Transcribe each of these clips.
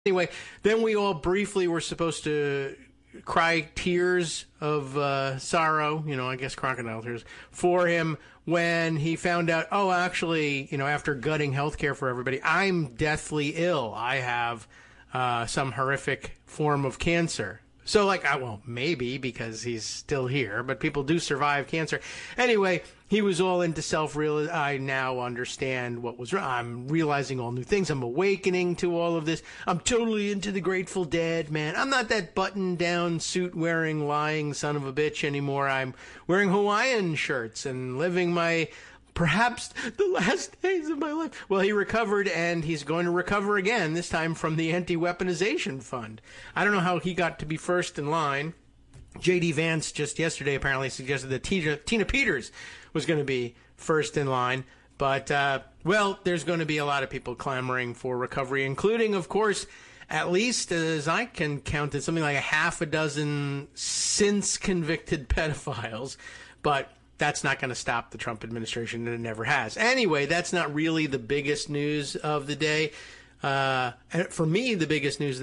Anyway, then we all briefly were supposed to cry tears of sorrow, I guess crocodile tears, for him when he found out, oh, actually, after gutting healthcare for everybody, I'm deathly ill. I have some horrific form of cancer. So, well, maybe because he's still here, but people do survive cancer. Anyway, he was all into self-realization. I now understand what was wrong. I'm realizing all new things. I'm awakening to all of this. I'm totally into the Grateful Dead, man. I'm not that button-down, suit-wearing, lying son of a bitch anymore. I'm wearing Hawaiian shirts and living my... perhaps the last days of my life. Well, he recovered, and he's going to recover again, this time from the Anti-Weaponization Fund. I don't know how he got to be first in line. J.D. Vance just yesterday apparently suggested that Tina Peters was going to be first in line. But, well, there's going to be a lot of people clamoring for recovery, including, of course, at least, as I can count it, something like a half a dozen since-convicted pedophiles. But... that's not going to stop the Trump administration, and it never has. Anyway, that's not really the biggest news of the day. And for me, the biggest news,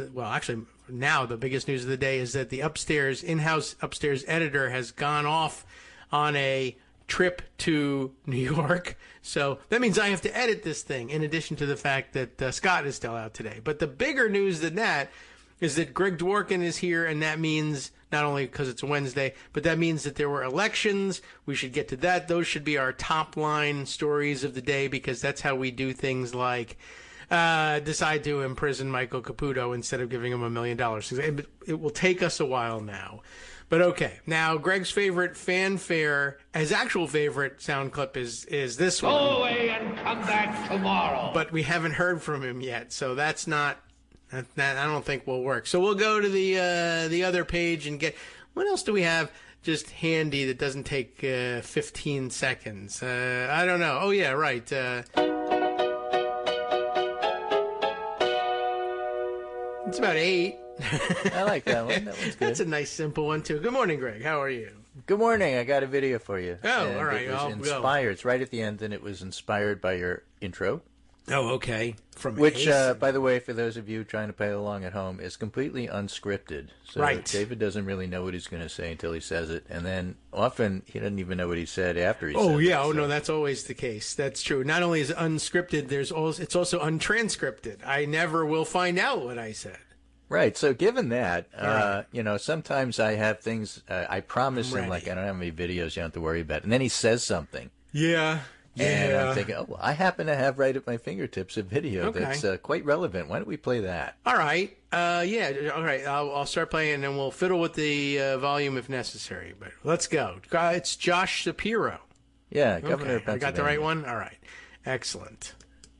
now the biggest news of the day is that the in-house upstairs editor has gone off on a trip to New York. So that means I have to edit this thing, in addition to the fact that Scott is still out today. But the bigger news than that is that Greg Dworkin is here, and that means... not only because it's a Wednesday, but that means that there were elections. We should get to that. Those should be our top line stories of the day, because that's how we do things like decide to imprison Michael Caputo instead of giving him $1 million. It will take us a while now. But okay, now Greg's favorite fanfare, his actual favorite sound clip is this one. Go away and come back tomorrow. But we haven't heard from him yet, so that's not... that I don't think will work. So we'll go to the other page and get... what else do we have just handy that doesn't take 15 seconds? I don't know. Oh, yeah, right. It's about 8. I like that one. That one's good. That's a nice, simple one, too. Good morning, Greg. How are you? Good morning. I got a video for you. Oh, all right. It was inspired. It's right at the end, and it was inspired by your intro. Oh, okay. Which, by the way, for those of you trying to play along at home, is completely unscripted. So right. David doesn't really know what he's going to say until he says it, and then often he doesn't even know what he said after he said it. Oh, yeah. So. Oh, no, that's always the case. That's true. Not only is it unscripted, it's also untranscripted. I never will find out what I said. Right. So given that, sometimes I have things, I promise him, like, I don't have any videos you don't have to worry about. And then he says something. Yeah. And I'm thinking, I happen to have right at my fingertips a video that's quite relevant. Why don't we play that? All right. Yeah. All right. I'll start playing, and then we'll fiddle with the volume if necessary. But let's go. It's Josh Shapiro. Yeah, Governor of Pennsylvania. I got the right one? All right. Excellent.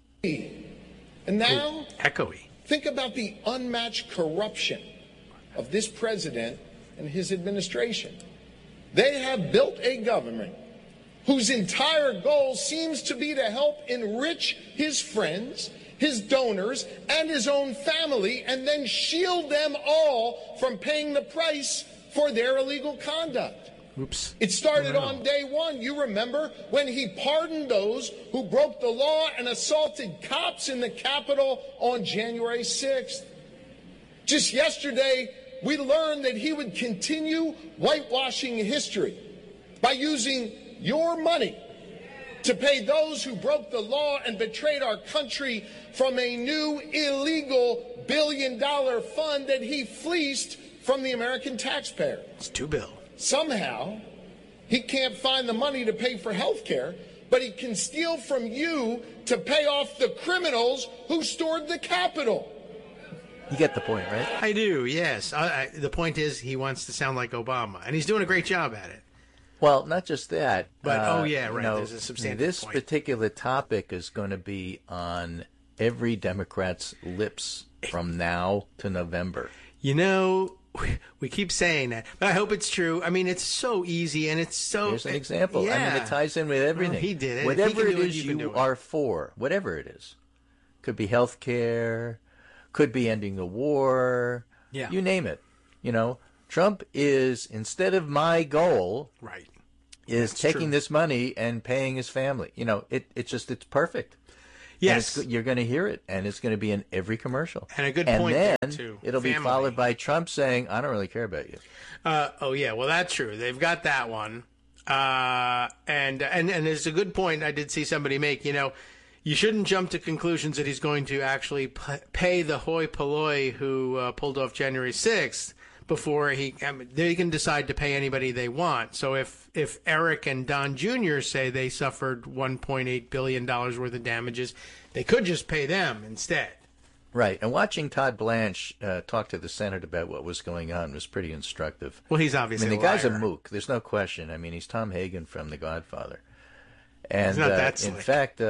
And now, echoey. Think about the unmatched corruption of this president and his administration. They have built a government whose entire goal seems to be to help enrich his friends, his donors, and his own family, and then shield them all from paying the price for their illegal conduct. Oops. It started on day one. You remember when he pardoned those who broke the law and assaulted cops in the Capitol on January 6th. Just yesterday, we learned that he would continue whitewashing history by using your money to pay those who broke the law and betrayed our country from a new illegal billion-dollar fund that he fleeced from the American taxpayer. It's $2 billion. Somehow, he can't find the money to pay for health care, but he can steal from you to pay off the criminals who stored the Capitol. You get the point, right? I do, yes. The point is he wants to sound like Obama, and he's doing a great job at it. Well, not just that. But, there's a substantive this point. particular topic is going to be on every Democrat's lips from now to November. You know, we keep saying that, but I hope it's true. I mean, it's so easy, and it's so... Here's an example. Yeah. I mean, it ties in with everything. Well, he did it. Whatever it is you are for, whatever it is. Could be health care, could be ending the war, you name it. You know, Trump is, instead of my goal... Right. Is taking this money and paying his family. You know, it's perfect. Yes. And you're going to hear it, and it's going to be in every commercial. And a good point there, then too. It'll be followed by Trump saying, I don't really care about you. Oh, yeah. Well, that's true. They've got that one. And there's a good point I did see somebody make. You shouldn't jump to conclusions that he's going to actually pay the hoi polloi who pulled off January 6th before they can decide to pay anybody they want. So if Eric and Don Jr. say they suffered $1.8 billion worth of damages, they could just pay them instead. Right. And watching Todd Blanche talk to the Senate about what was going on was pretty instructive. Well, he's obviously the guy's a mook. There's no question. I mean, he's Tom Hagen from The Godfather. And he's not that slick. In fact,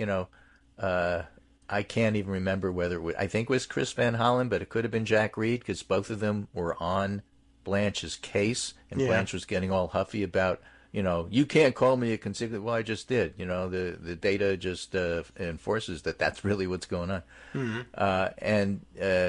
I can't even remember whether I think it was Chris Van Hollen, but it could have been Jack Reed because both of them were on Blanche's case, and Blanche was getting all huffy about, you can't call me a constituent. Well, I just did. The data just enforces that that's really what's going on. Mm-hmm. And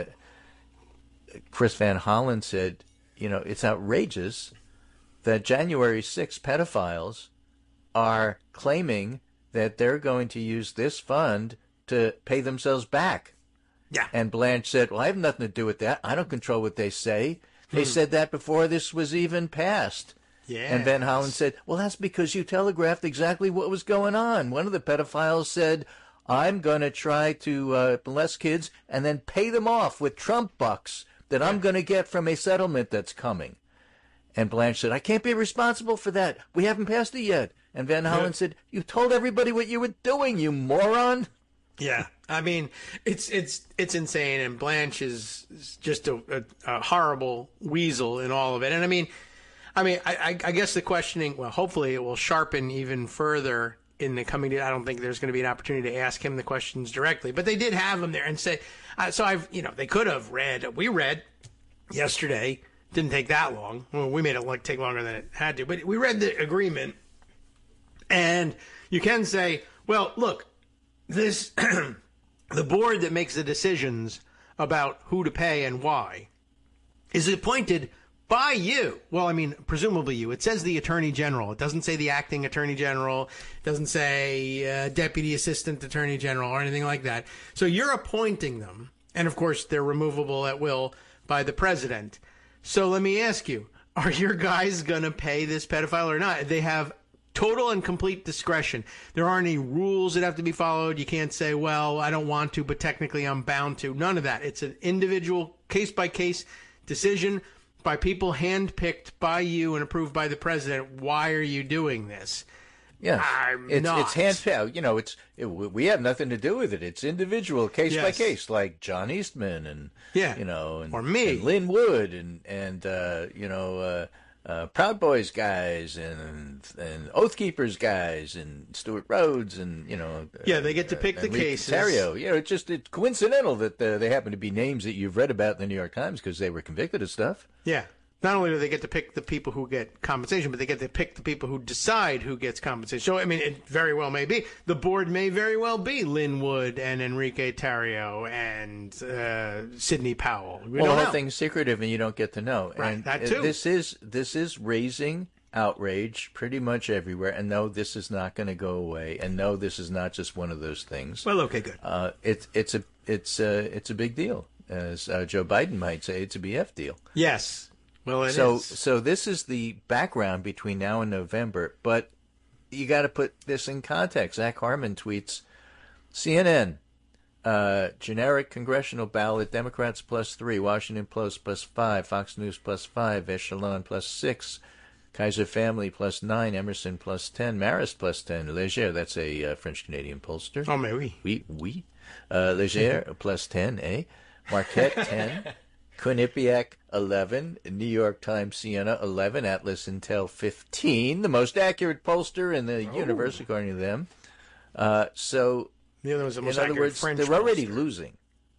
Chris Van Hollen said, it's outrageous that January 6 pedophiles are claiming that they're going to use this fund to pay themselves back. Yeah. And Blanche said, well, I have nothing to do with that. I don't control what they say. They said that before this was even passed. Yeah. And Van Hollen said, well, that's because you telegraphed exactly what was going on. One of the pedophiles said, I'm going to try to molest kids and then pay them off with Trump bucks that I'm going to get from a settlement that's coming. And Blanche said, I can't be responsible for that. We haven't passed it yet. And Van Hollen said, you told everybody what you were doing, you moron. Yeah, I mean, it's insane, and Blanche is just a horrible weasel in all of it. And I guess the questioning, well, hopefully it will sharpen even further in the coming days. I don't think there's going to be an opportunity to ask him the questions directly, but they did have him there and say, they could have we read yesterday, didn't take that long. Well, we made it take longer than it had to, but we read the agreement, and you can say, well, look, this the board that makes the decisions about who to pay and why is appointed by you. Well, I mean, presumably you. It says the Attorney General. It doesn't say the acting Attorney General. It doesn't say Deputy Assistant Attorney General or anything like that. So you're appointing them. And, of course, they're removable at will by the president. So let me ask you, are your guys going to pay this pedophile or not? They have total and complete discretion. There aren't any rules that have to be followed. You can't say, well, I don't want to, but technically I'm bound to. None of that. It's an individual case-by-case decision by people handpicked by you and approved by the president. Why are you doing this? Yeah, it's handpicked. We have nothing to do with it. It's individual, case by case, like John Eastman and or me, and Lynn Wood and Proud Boys guys and Oath Keepers guys and Stuart Rhodes and they get to pick the cases. It's coincidental that they happen to be names that you've read about in the New York Times because they were convicted of stuff. Yeah. Not only do they get to pick the people who get compensation, but they get to pick the people who decide who gets compensation. So, I mean, it very well may be. The board may very well be Lynn Wood and Enrique Tarrio and Sidney Powell. The whole thing's secretive and you don't get to know. Right, and that too. This is raising outrage pretty much everywhere. And no, this is not going to go away. And no, this is not just one of those things. Well, okay, good. It's a big deal. As Joe Biden might say, it's a BF deal. Yes. Well, So this is the background between now and November, but you got to put this in context. Zach Harmon tweets, CNN, generic congressional ballot, Democrats +3, Washington Post +5, Fox News +5, Echelon +6, Kaiser Family +9, Emerson +10, Marist +10, Leger, that's a French-Canadian pollster. Oh, mais oui. Oui. Leger +10, eh? Marquette 10. Quinnipiac 11, New York Times Siena 11, Atlas Intel 15, the most accurate pollster in the universe according to them. So, the other was the most in other words, French they're already pollster. Losing.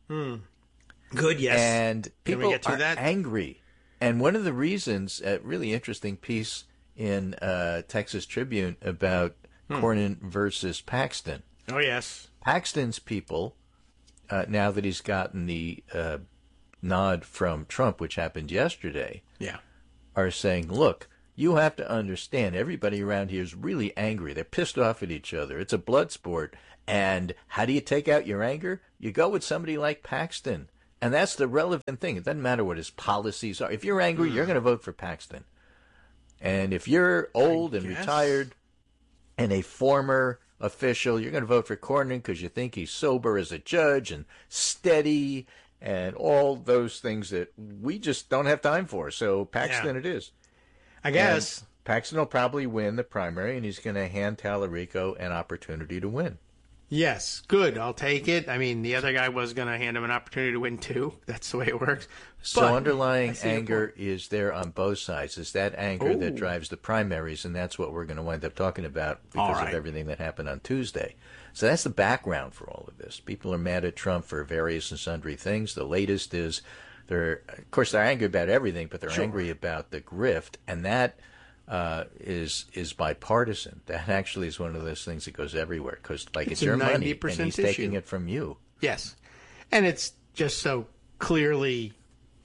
Good, yes. And people are angry. And one of the reasons, a really interesting piece in Texas Tribune about Cornyn versus Paxton. Oh, yes. Paxton's people, now that he's gotten the nod from Trump, which happened yesterday, are saying, look, you have to understand, everybody around here is really angry. They're pissed off at each other. It's a blood sport. And how do you take out your anger? You go with somebody like Paxton. And that's the relevant thing. It doesn't matter what his policies are. If you're angry, you're going to vote for Paxton. And if you're old and retired and a former official, you're going to vote for Cornyn because you think he's sober as a judge and steady and all those things that we just don't have time for. So Paxton it is. I guess. And Paxton will probably win the primary, and he's going to hand Tallarico an opportunity to win. Yes, good. I'll take it. I mean, the other guy was going to hand him an opportunity to win too. That's the way it works. So underlying anger is there on both sides. It's that anger that drives the primaries, and that's what we're going to wind up talking about because of everything that happened on Tuesday. So that's the background for all of this. People are mad at Trump for various and sundry things. The latest is they're angry about everything, but they're angry about the grift, and that is bipartisan. That actually is one of those things that goes everywhere because, it's your money, and he's taking it from you. Yes, and it's just so clearly,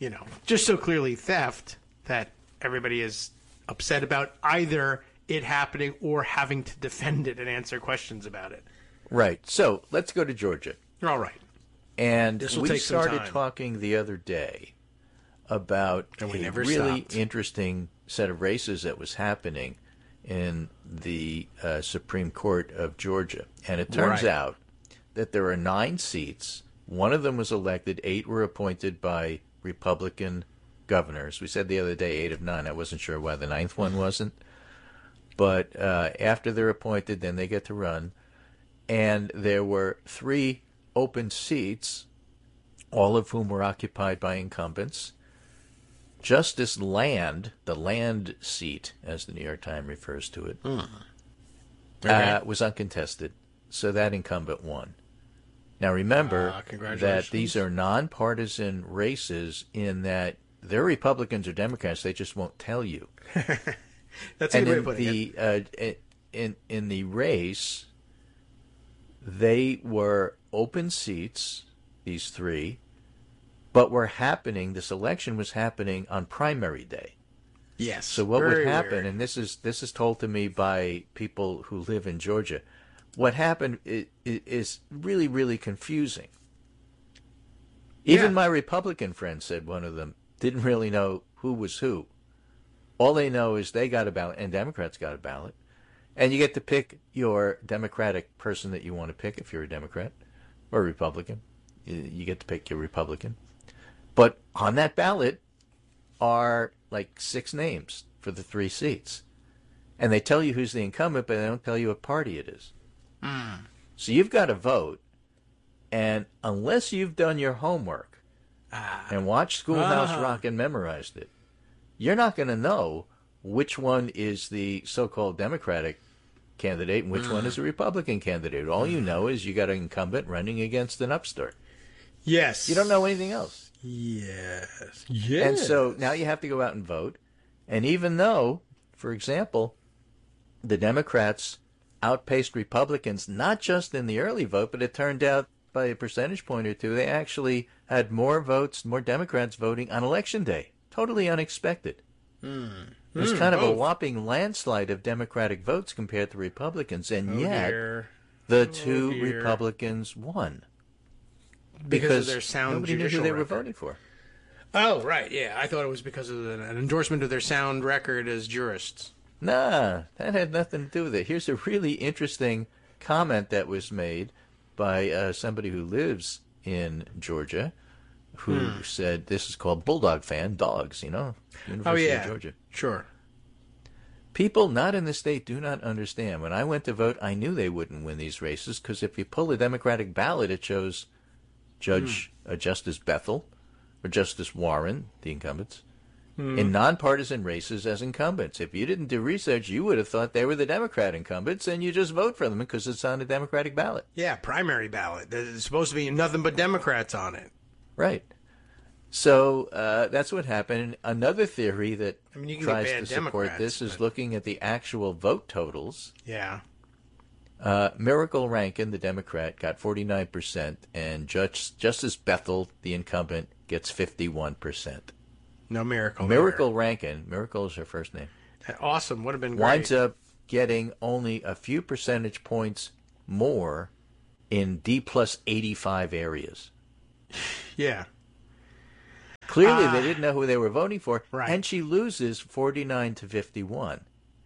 theft that everybody is upset about either it happening or having to defend it and answer questions about it. Right. So let's go to Georgia. All right. And we started talking the other day about a really interesting set of races that was happening in the Supreme Court of Georgia. And it turns out that there are 9 seats. One of them was elected. 8 were appointed by Republican governors. We said the other day 8 of 9. I wasn't sure why the 9th one wasn't. But after they're appointed, then they get to run. And there were 3 open seats, all of whom were occupied by incumbents. Justice Land, the Land seat, as the New York Times refers to it, was uncontested. So that incumbent won. Now remember that these are nonpartisan races in that they're Republicans or Democrats. They just won't tell you. That's a good way of putting it. In the race, they were open seats, these 3, but this election was happening on primary day. Yes. So what would happen, and this is told to me by people who live in Georgia, what happened is really, really confusing. Even my Republican friend said, one of them, didn't really know who was who. All they know is they got a ballot, and Democrats got a ballot. And you get to pick your Democratic person that you want to pick if you're a Democrat or a Republican. You get to pick your Republican. But on that ballot are 6 names for the 3 seats. And they tell you who's the incumbent, but they don't tell you what party it is. So you've got to vote. And unless you've done your homework and watched Schoolhouse Rock and memorized it, you're not going to know which one is the so-called Democratic candidate and which one is a Republican candidate. All you know is you got an incumbent running against an upstart. Yes. You don't know anything else. Yes. And so now you have to go out and vote. And even though, for example, the Democrats outpaced Republicans, not just in the early vote, but it turned out by a percentage point or two, they actually had more votes, more Democrats voting on Election Day. Totally unexpected. It was kind of a whopping landslide of Democratic votes compared to Republicans, and yet the 2 Republicans won. Because of their sound nobody knew who they were voting for. Oh, right, yeah. I thought it was because of an endorsement of their sound record as jurists. Nah, that had nothing to do with it. Here's a really interesting comment that was made by somebody who lives in Georgia, who said, this is called Bulldog Fan, dogs, University of Georgia. Sure. People not in the state do not understand. When I went to vote, I knew they wouldn't win these races because if you pull a Democratic ballot, it shows Justice Bethel or Justice Warren, the incumbents, in nonpartisan races as incumbents. If you didn't do research, you would have thought they were the Democrat incumbents, and you just vote for them because it's on a Democratic ballot. Yeah, primary ballot. There's supposed to be nothing but Democrats on it. Right. So that's what happened. Another theory that tries to support this is looking at the actual vote totals. Yeah. Miracle Rankin, the Democrat, got 49%, and Justice Bethel, the incumbent, gets 51%. No Miracle. Miracle Rankin, Miracle is her first name. Awesome. Would have been great. Winds up getting only a few percentage points more in D+85 areas. Yeah. Clearly, they didn't know who they were voting for, right. and she loses 49-51.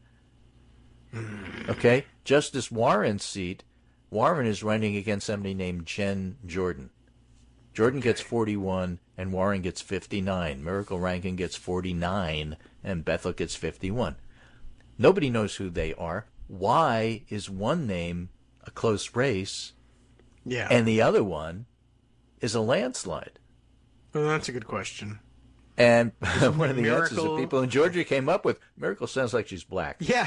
Okay? Justice Warren's seat, Warren is running against somebody named Jen Jordan. Jordan gets 41, and Warren gets 59. Miracle Rankin gets 49, and Bethel gets 51. Nobody knows who they are. Why is one name a close race, and the other one is a landslide? Well, that's a good question. And one of the answers that people in Georgia came up with, Miracle sounds like she's black. Yeah.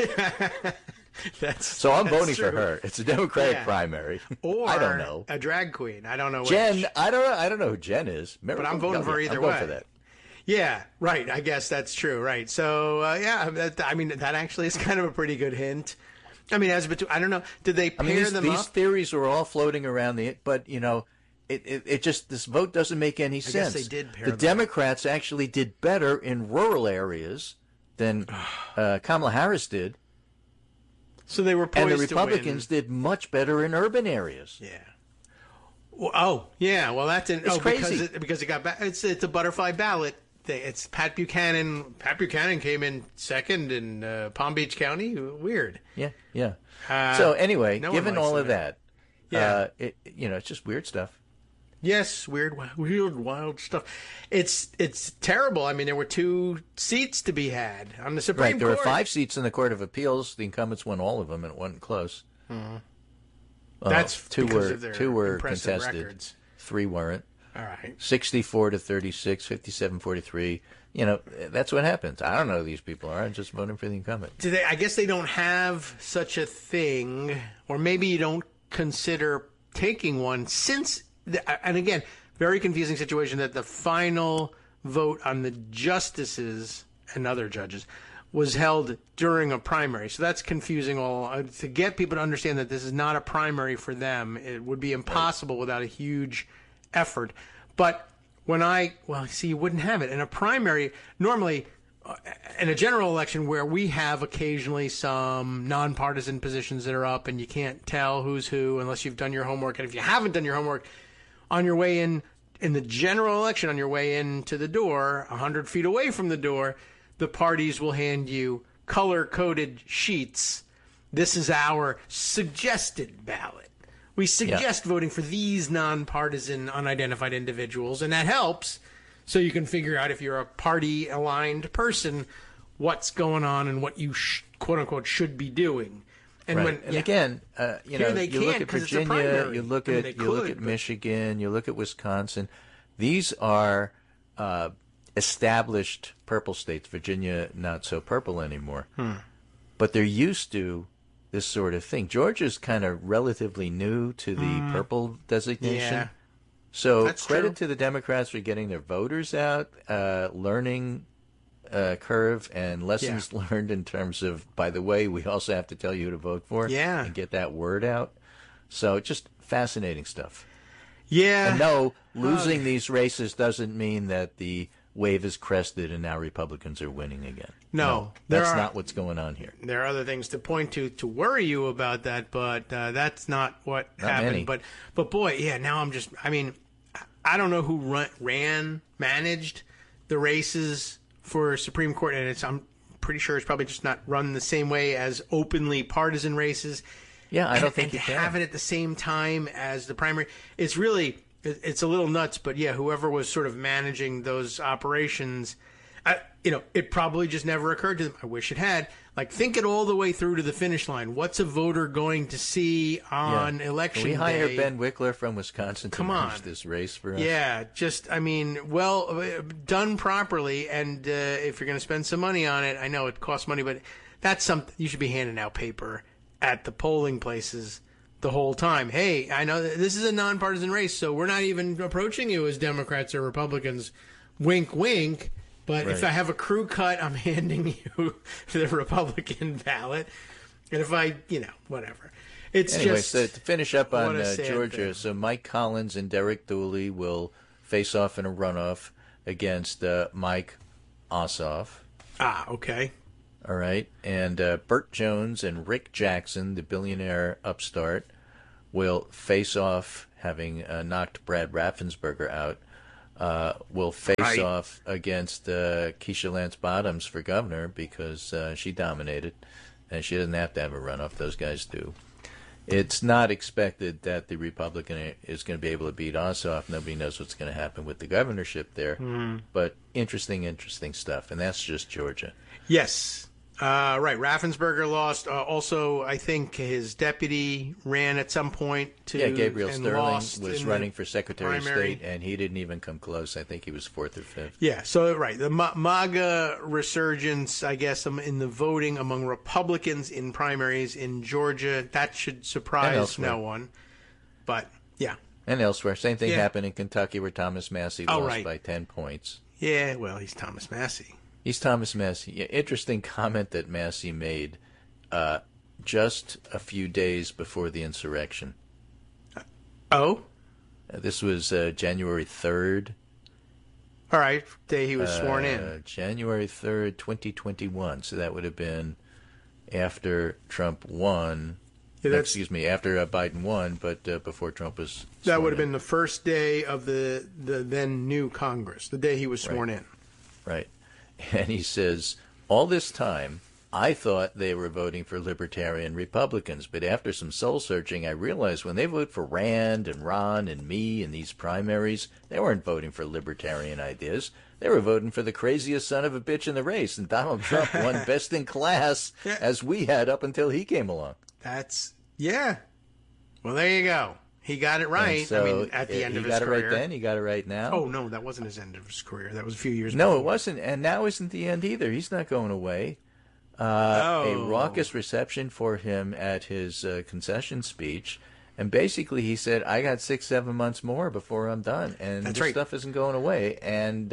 So I'm voting for her. It's a Democratic primary. Or I don't know. A drag queen. I don't know. Jen, I don't know who Jen is. Miracle, but I'm voting for either way. I'm voting for that. Yeah, right. I guess that's true. Right. So, I mean, that actually is kind of a pretty good hint. I mean, I don't know. Did they pair them up? These theories were all floating around but, you know, it just, this vote doesn't make any sense. I guess they did pair the them Democrats up. actually did better in rural areas than Kamala Harris did. So they were poised and the Republicans did much better in urban areas. Yeah. Well, Well, that's it's crazy because it got it's a butterfly ballot. It's Pat Buchanan. Pat Buchanan came in second in Palm Beach County. Weird. Yeah. So anyway, given all of that, it's just weird stuff. Yes, weird, wild stuff. It's terrible. I mean, there were 2 seats to be had on the Supreme Court. Right, there were 5 seats in the Court of Appeals. The incumbents won all of them, and it wasn't close. Mm-hmm. That's two because were of their two were impressive contested. records. 3 weren't. All right. 64-36, 57-43. You know, that's what happens. I don't know who these people are. I'm just voting for the incumbent. I guess they don't have such a thing, or maybe you don't consider taking one since. And again, very confusing situation that the final vote on the justices and other judges was held during a primary. So that's confusing to get people to understand that this is not a primary for them. It would be impossible without a huge effort. But you wouldn't have it in a primary. Normally, in a general election where we have occasionally some nonpartisan positions that are up and you can't tell who's who unless you've done your homework. And if you haven't done your homework, on your way in the general election, on your way into the door, 100 feet away from the door, the parties will hand you color-coded sheets. This is our suggested ballot. We suggest voting for these nonpartisan, unidentified individuals, and that helps so you can figure out if you're a party-aligned person, what's going on and what you, quote-unquote, should be doing. And again, you look at Virginia, you look at Michigan, you look at Wisconsin. These are established purple states. Virginia, not so purple anymore. But they're used to this sort of thing. Georgia's kind of relatively new to the purple designation. Yeah. So That's credit true. to the Democrats for getting their voters out, learning curve and lessons learned in terms of, by the way, we also have to tell you who to vote for and get that word out. So just fascinating stuff. Yeah. And no, losing these races doesn't mean that the wave is crested and now Republicans are winning again. No, that's not what's going on here. There are other things to point to worry you about that, but that's not what happened. Many. But boy, now I don't know who managed the races for Supreme Court, and I'm pretty sure it's probably just not run the same way as openly partisan races. Yeah, I don't think you to can have it at the same time as the primary. It's a little nuts, but whoever was sort of managing those operations, it probably just never occurred to them. I wish it had. Like, think it all the way through to the finish line. What's a voter going to see on election day? Can we hire Ben Wickler from Wisconsin to manage this race for us? Yeah, done properly. And if you're going to spend some money on it, I know it costs money, but that's something you should be handing out paper at the polling places the whole time. Hey, I know this is a nonpartisan race, so we're not even approaching you as Democrats or Republicans. Wink, wink. But if I have a crew cut, I'm handing you the Republican ballot. And if whatever. Anyway, so to finish up on Georgia, thing. So Mike Collins and Derek Dooley will face off in a runoff against Mike Ossoff. Ah, okay. All right. And Burt Jones and Rick Jackson, the billionaire upstart, will face off, having knocked Brad Raffensperger out, will face off against Keisha Lance Bottoms for governor because she dominated, and she doesn't have to have a runoff. Those guys do. It's not expected that the Republican is going to be able to beat Ossoff. Nobody knows what's going to happen with the governorship there. But interesting stuff. And that's just Georgia. Yes. Right. Raffensperger lost. Also, I think his deputy ran at some point to. Yeah, Gabriel Sterling was running for Secretary of State, and he didn't even come close. I think he was 4th or 5th. Yeah. So, right. The MAGA resurgence, I guess, in the voting among Republicans in primaries in Georgia, that should surprise no one. But, yeah. And elsewhere. Same thing happened in Kentucky where Thomas Massie lost by 10 points. Yeah, well, he's Thomas Massie. He's Thomas Massie. Yeah, interesting comment that Massie made just a few days before the insurrection. This was January 3rd. All right, day he was sworn in. January 3rd, 2021. So that would have been after Trump won. Yeah, after Biden won, but before Trump was sworn That would have been the first day of the then new Congress, the day he was sworn in. Right. And he says, all this time, I thought they were voting for libertarian Republicans, but after some soul-searching, I realized when they vote for Rand and Ron and me in these primaries, they weren't voting for libertarian ideas. They were voting for the craziest son of a bitch in the race, and Donald Trump won best in class, as we had up until he came along. Well, there you go. He got it right. So, I mean, at the end of his career. He got it right then. He got it right now. Oh, no, that wasn't his end of his career. That was a few years before. No, it wasn't. And now isn't the end either. He's not going away. A raucous reception for him at his concession speech. And basically he said, I got 6-7 months more before I'm done. And this stuff isn't going away. And,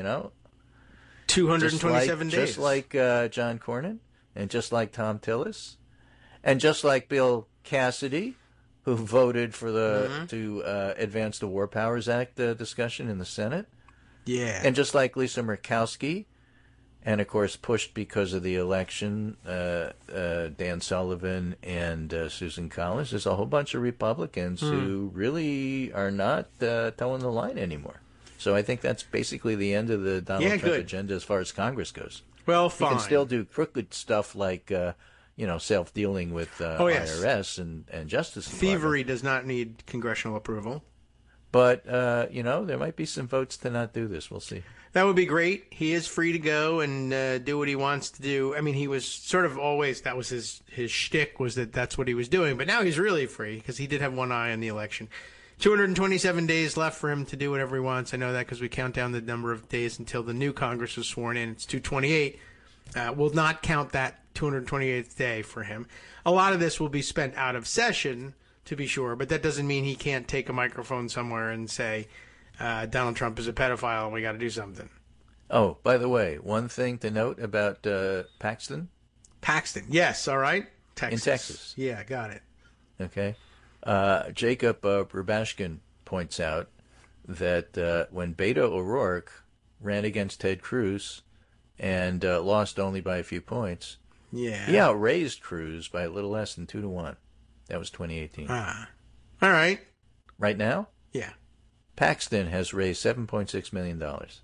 227 days. Just like John Cornyn and just like Tom Tillis and just like Bill Cassidy, who voted for to advance the War Powers Act discussion in the Senate. Yeah. And just like Lisa Murkowski, and of course pushed because of the election, Dan Sullivan and Susan Collins, there's a whole bunch of Republicans who really are not towing the line anymore. So I think that's basically the end of the Donald Trump agenda as far as Congress goes. Well, fine. He can still do crooked stuff like... self-dealing with IRS and Justice Department. Thievery does not need congressional approval. But, there might be some votes to not do this. We'll see. That would be great. He is free to go and do what he wants to do. I mean, he was sort of always, that was his shtick, was that's what he was doing. But now he's really free because he did have one eye on the election. 227 days left for him to do whatever he wants. I know that because we count down the number of days until the new Congress is sworn in. It's 228. We'll not count that 228th day for him. A lot of this will be spent out of session, to be sure, but that doesn't mean he can't take a microphone somewhere and say, Donald Trump is a pedophile and we got to do something. Oh, by the way, one thing to note about Paxton. Paxton, yes, all right. Texas. In Texas. Yeah, got it. Okay. Jacob Rubashkin points out that when Beto O'Rourke ran against Ted Cruz and lost only by a few points, he outraised Cruz by a little less than 2-1. That was 2018. All right. Right now? Yeah. Paxton has raised $7.6 million.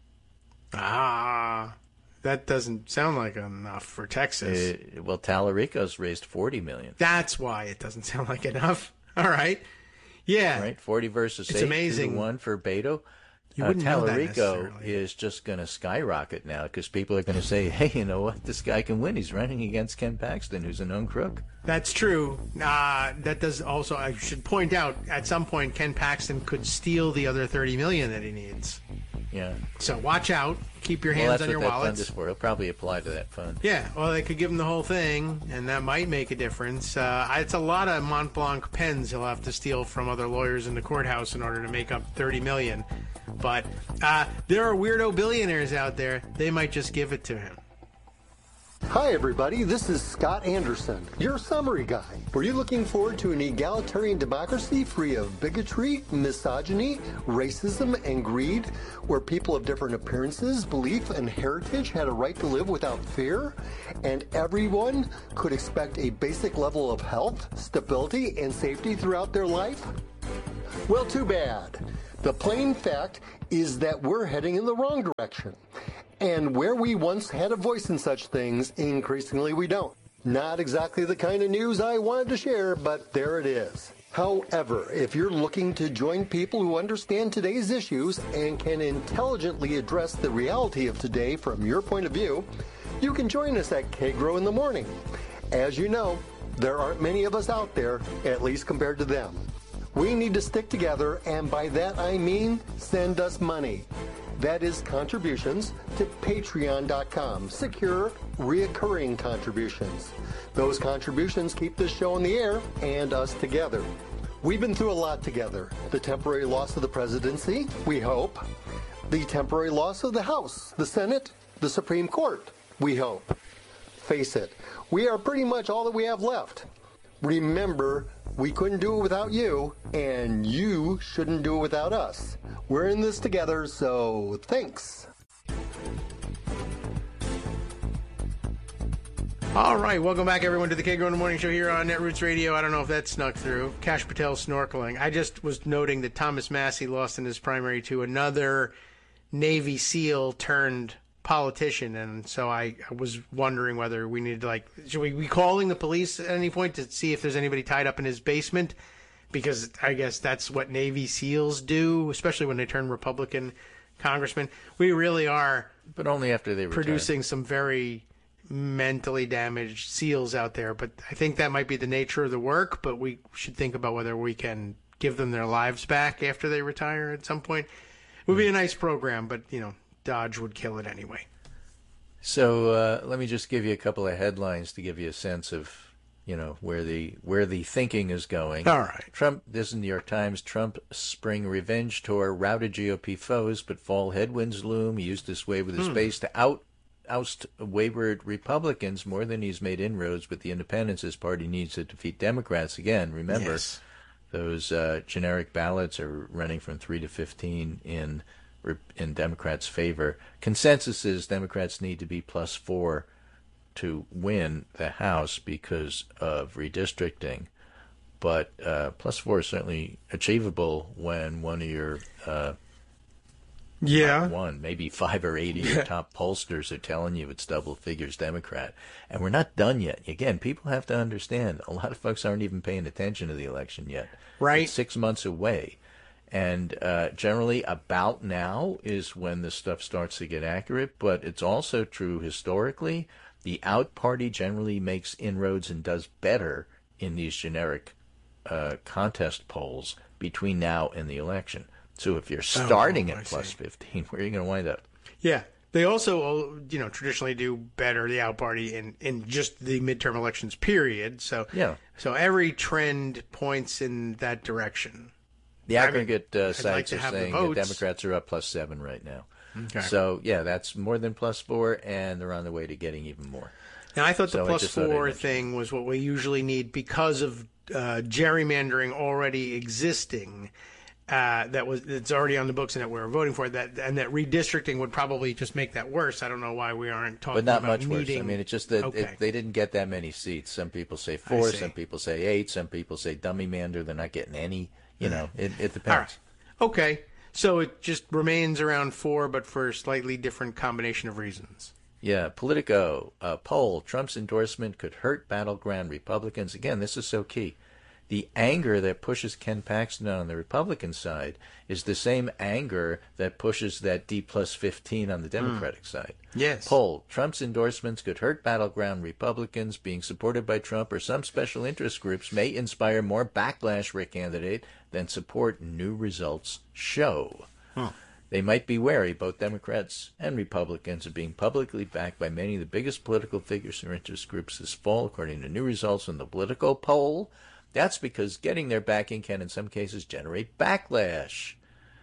That doesn't sound like enough for Texas. Well, Tallarico's raised $40 million. That's why it doesn't sound like enough. All right. Yeah. Right, 40 versus 8, amazing. 2-1 for Beto. You wouldn't know that Tallarico is just going to skyrocket now because people are going to say, hey, you know what? This guy can win. He's running against Ken Paxton, who's a known crook. That's true. That does also, I should point out, at some point, Ken Paxton could steal the other $30 million that he needs. Yeah. So watch out. Keep your hands on your wallets. That's what that fund is for. He'll probably apply to that fund. Yeah. Well, they could give him the whole thing, and that might make a difference. It's a lot of Mont Blanc pens he'll have to steal from other lawyers in the courthouse in order to make up $30 million. But there are weirdo billionaires out there. They might just give it to him. Hi everybody, this is Scott Anderson, your summary guy. Were you looking forward to an egalitarian democracy free of bigotry, misogyny, racism, and greed, where people of different appearances, belief, and heritage had a right to live without fear, and everyone could expect a basic level of health, stability, and safety throughout their life? Well, too bad. The plain fact is that we're heading in the wrong direction. And where we once had a voice in such things, increasingly we don't. Not exactly the kind of news I wanted to share, but there it is. However, if you're looking to join people who understand today's issues and can intelligently address the reality of today from your point of view, you can join us at KGRO in the morning. As you know, there aren't many of us out there, at least compared to them. We need to stick together, and by that I mean send us money. That is contributions to patreon.com, secure, reoccurring contributions. Those contributions keep this show in the air and us together. We've been through a lot together. The temporary loss of the presidency, we hope. The temporary loss of the House, the Senate, the Supreme Court, we hope. Face it, we are pretty much all that we have left. Remember, we couldn't do it without you, and you shouldn't do it without us. We're in this together, so thanks. All right, welcome back, everyone, to the KGRO in the Morning Show here on Netroots Radio. I don't know if that snuck through. Kash Patel snorkeling. I just was noting that Thomas Massie lost in his primary to another Navy SEAL turned politician, and so I was wondering whether we needed to, should we be calling the police at any point to see if there's anybody tied up in his basement? Because I guess that's what Navy SEALs do, especially when they turn Republican congressmen. We really are, but only after they producing retire. Some very mentally damaged SEALs out there. But I think that might be the nature of the work, but we should think about whether we can give them their lives back after they retire at some point. It would be a nice program, but, Dodge would kill it anyway. So let me just give you a couple of headlines to give you a sense of, where the thinking is going. All right. Trump, this is New York Times. Trump spring revenge tour routed GOP foes, but fall headwinds loom. He used this wave with his base to oust wayward Republicans more than he's made inroads with the independents. His party needs to defeat Democrats again. Remember, yes. Those generic ballots are running from 3 to 15 in Democrats' favor. Consensus is Democrats need to be +4 to win the House because of redistricting. But +4 is certainly achievable when one of your maybe 5 or 8 of your top pollsters are telling you it's double figures Democrat. And we're not done yet. Again, people have to understand a lot of folks aren't even paying attention to the election yet. Right. It's 6 months away. And generally about now is when this stuff starts to get accurate, but it's also true historically. The out party generally makes inroads and does better in these generic contest polls between now and the election. So if you're starting at +15, where are you going to wind up? Yeah. They also, traditionally do better, the out party, in just the midterm elections period. So, So every trend points in that direction. The aggregate sites are saying the Democrats are up +7 right now. Okay. So, that's more than +4, and they're on the way to getting even more. Now, I thought the +4 thing was what we usually need because of gerrymandering already existing. It's already on the books and that we're voting for that, and that redistricting would probably just make that worse. I don't know why we aren't talking about But not much worse. I mean, it's just that they didn't get that many seats. Some people say 4, some people say 8, some people say dummy mander. They're not getting any. It depends. All right. Okay. So it just remains around 4, but for a slightly different combination of reasons. Yeah. Politico, poll, Trump's endorsement could hurt battleground Republicans. Again, this is so key. The anger that pushes Ken Paxton on the Republican side is the same anger that pushes that D+15 on the Democratic side. Yes. Poll, Trump's endorsements could hurt battleground Republicans. Being supported by Trump or some special interest groups may inspire more backlash for a candidate than support, new results show. They might be wary, both Democrats and Republicans, of being publicly backed by many of the biggest political figures or interest groups this fall, according to new results from the Politico poll. That's because getting their backing can, in some cases, generate backlash.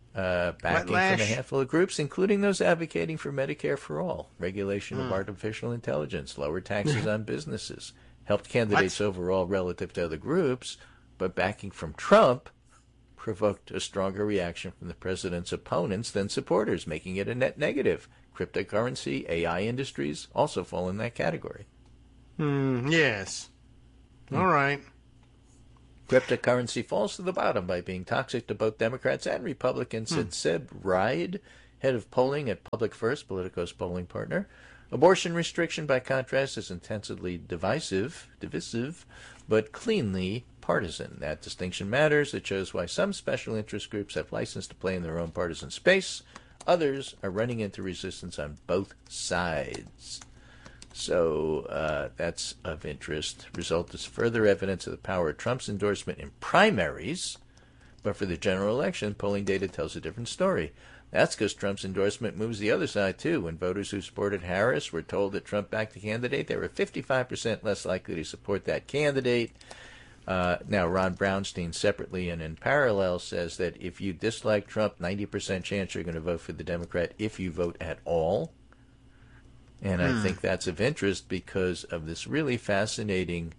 backing from a handful of groups, including those advocating for Medicare for all, regulation of artificial intelligence, lower taxes on businesses, helped candidates overall relative to other groups, but backing from Trump provoked a stronger reaction from the president's opponents than supporters, making it a net negative. Cryptocurrency, AI industries also fall in that category. Yes. All right. Cryptocurrency falls to the bottom by being toxic to both Democrats and Republicans, said Seb Ride, head of polling at Public First, Politico's polling partner. Abortion restriction, by contrast, is intensely divisive, but cleanly partisan. That distinction matters. It shows why some special interest groups have license to play in their own partisan space. Others are running into resistance on both sides. So that's of interest. Result is further evidence of the power of Trump's endorsement in primaries. But for the general election, polling data tells a different story. That's because Trump's endorsement moves the other side, too. When voters who supported Harris were told that Trump backed the candidate, they were 55% less likely to support that candidate. Now, Ron Brownstein, separately and in parallel, says that if you dislike Trump, 90% chance you're going to vote for the Democrat if you vote at all. And I think that's of interest because of this really fascinating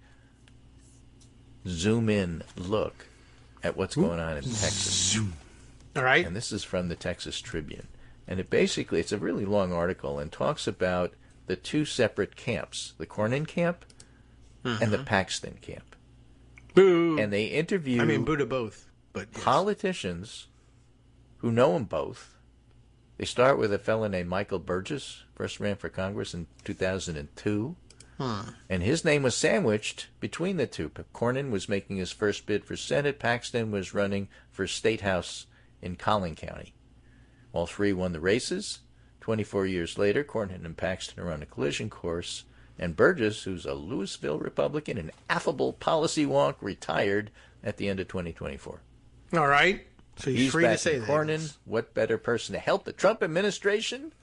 zoom-in look at what's going on in Texas. All right. And this is from the Texas Tribune. And it's a really long article and talks about the two separate camps, the Cornyn camp and the Paxton camp. Boo. And they interview boo to both, but yes. Politicians who know them both. They start with a fellow named Michael Burgess, first ran for Congress in 2002. And his name was sandwiched between the two. Cornyn was making his first bid for Senate. Paxton was running for State House in Collin County. All three won the races. 24 years later, Cornyn and Paxton are on a collision course. And Burgess, who's a Louisville Republican, an affable policy wonk, retired at the end of 2024. All right. So he's free to say that. Cornyn, what better person to help the Trump administration?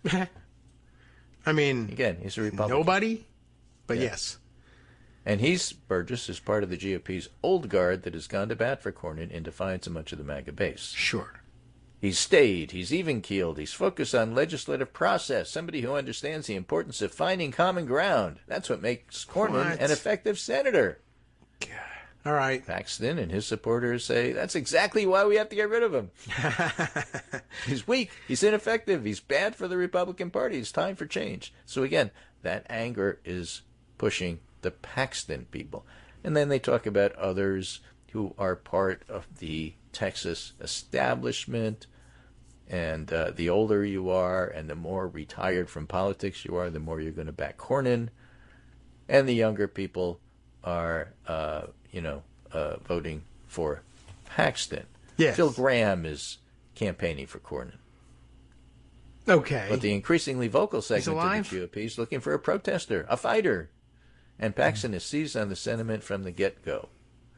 Again, he's a Republican. Nobody, but yes. And Burgess is part of the GOP's old guard that has gone to bat for Cornyn in defiance of much of the MAGA base. Sure. He's stayed, he's even-keeled, he's focused on legislative process, somebody who understands the importance of finding common ground. That's what makes Cornyn an effective senator. God. All right. Paxton and his supporters say that's exactly why we have to get rid of him. He's weak, he's ineffective, he's bad for the Republican Party. It's time for change. So again, that anger is pushing the Paxton people. And then they talk about others who are part of the Texas establishment, and the older you are and the more retired from politics you are, the more you're going to back Cornyn, and the younger people are, voting for Paxton. Yes. Phil Graham is campaigning for Cornyn. Okay. But the increasingly vocal segment of the GOP is looking for a protester, a fighter, and Paxton is seized on the sentiment from the get-go.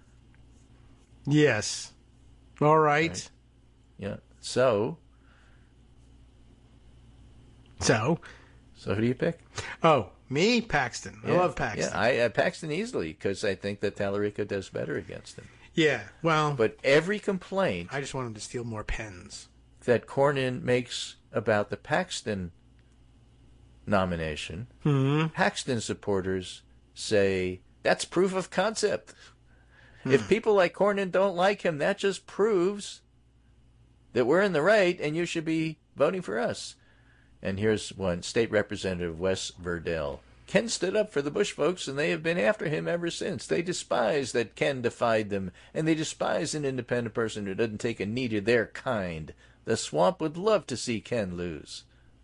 Yes. All right. Yeah. So who do you pick? Oh, me? Paxton. I love Paxton. Yeah, I Paxton easily because I think that Tallarico does better against him. Yeah, well. But every complaint. I just want him to steal more pens. That Cornyn makes about the Paxton nomination, Paxton supporters say that's proof of concept. If people like Cornyn don't like him, that just proves that we're in the right and you should be voting for us. And here's one, State Representative Wes Verdell. Ken stood up for the Bush folks, and they have been after him ever since. They despise that Ken defied them, and they despise an independent person who doesn't take a knee to their kind. The swamp would love to see Ken lose.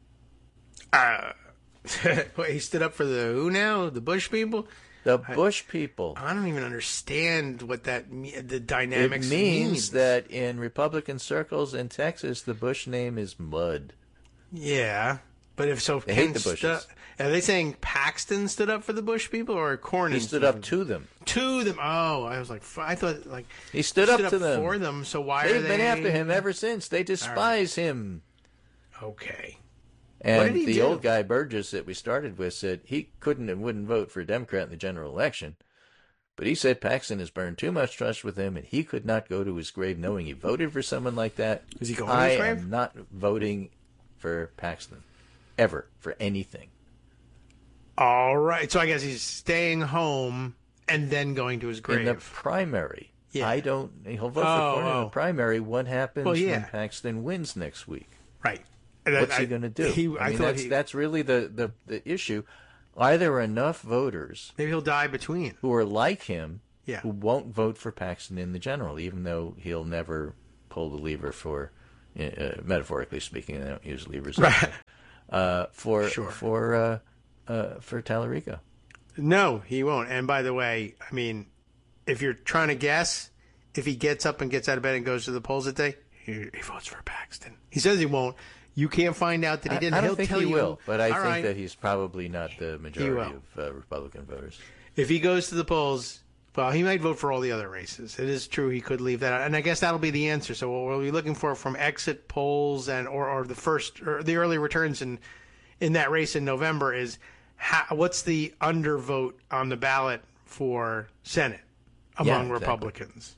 He stood up for the who now? The Bush people? The Bush people. I don't even understand what the dynamics It means that in Republican circles in Texas, the Bush name is mud. Yeah, but if so, they hate the Bushes. Are they saying Paxton stood up for the Bush people or Cornyn? He stood up to them. To them. Oh, I thought he stood up to them for them. So why they've been after him ever since? They despise him. Okay. And the old guy Burgess that we started with said he couldn't and wouldn't vote for a Democrat in the general election. But he said Paxton has burned too much trust with him, and he could not go to his grave knowing he voted for someone like that. Is he going to his grave? I am not voting for Paxton, ever, for anything. All right. So I guess he's staying home and then going to his grave. In the primary. Yeah. He'll vote for Cornyn in the primary. What happens when Paxton wins next week? Right. What's he going to do? That's really the issue. Are there enough voters? Maybe he'll die between. Who are like him, yeah. who won't vote for Paxton in the general, even though he'll never pull the lever for, metaphorically speaking, they don't use levers. Right. For Tallarico. No, he won't. And by the way, I mean, if you're trying to guess, if he gets up and gets out of bed and goes to the polls that day, he votes for Paxton. He says he won't. You can't find out that he didn't. I don't think he will, but I think that he's probably not the majority of Republican voters. If he goes to the polls, well, he might vote for all the other races. It is true he could leave that out, and I guess that'll be the answer. So what we'll be looking for from exit polls and or the early returns in that race in November is what's the undervote on the ballot for Senate among Republicans.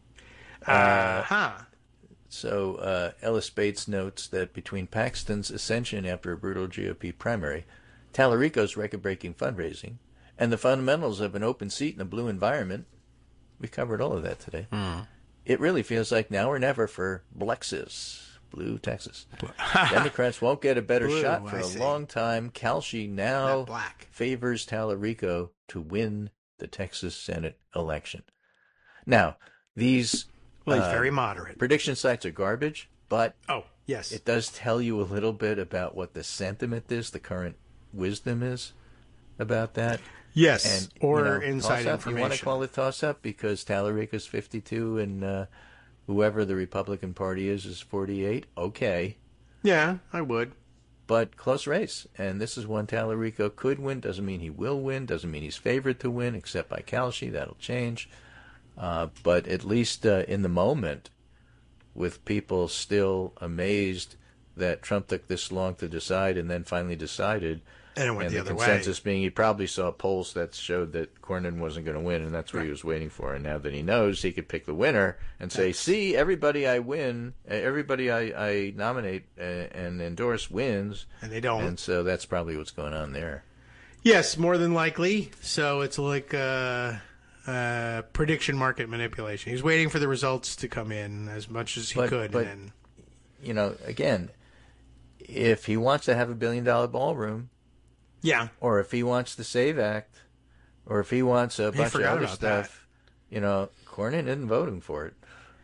So Ellis Bates notes that between Paxton's ascension after a brutal GOP primary, Tallarico's record-breaking fundraising, and the fundamentals of an open seat in a blue environment, we covered all of that today. It really feels like now or never for Blexis, blue Texas. Democrats won't get a better shot for a long time. Kalshi now favors Tallarico to win the Texas Senate election. Now, these... Well, he's very moderate. Prediction sites are garbage, but it does tell you a little bit about what the sentiment is, the current wisdom is about that. Yes, and, inside information. You want to call it toss-up because Tallarico's 52 and whoever the Republican Party is 48? Okay. Yeah, I would. But close race, and this is one Tallarico could win. Doesn't mean he will win. Doesn't mean he's favored to win, except by Kalshi. That'll change. But at least in the moment, with people still amazed that Trump took this long to decide and then finally decided, and it went the other way. The consensus being he probably saw polls that showed that Cornyn wasn't going to win, and that's what he was waiting for. And now that he knows, he could pick the winner and say, see, everybody I win, everybody I nominate and endorse wins. And they don't. And so that's probably what's going on there. Yes, more than likely. So it's like... prediction market manipulation. He's waiting for the results to come in as much as he could. But, again, if he wants to have $1 billion ballroom, or if he wants the SAVE Act, or if he wants a bunch of other stuff, Cornyn isn't voting for it.